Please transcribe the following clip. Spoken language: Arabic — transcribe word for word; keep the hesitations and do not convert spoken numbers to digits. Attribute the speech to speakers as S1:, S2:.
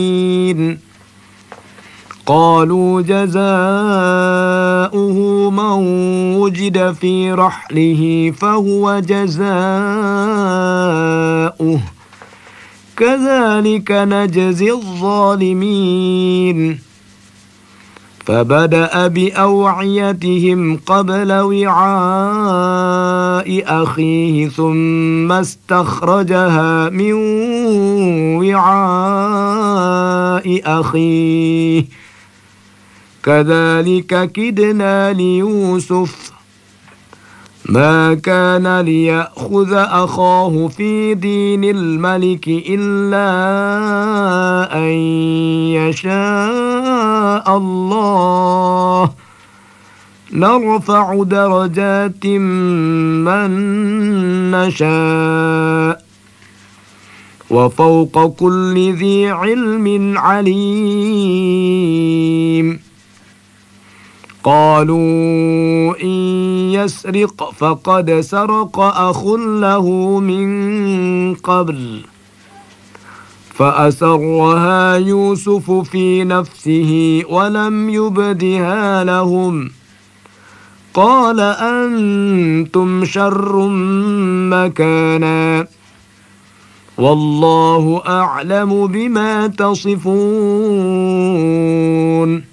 S1: قالوا جزاؤه من وجد في رحله فهو جزاؤه كذلك نجزي الظالمين فبدأ بأوعيتهم قبل وعاء أخيه ثم استخرجها من وعاء أخيه كذلك كدنا ليوسف ما كان ليأخذ أخاه في دين الملك إلا أن يشاء الله نرفع درجات من نشاء وفوق كل ذي علم عليم قالوا إن يسرق فقد سرق أخ له من قبل فأسرها يوسف في نفسه ولم يبدها لهم قال أنتم شر مكانا والله أعلم بما تصفون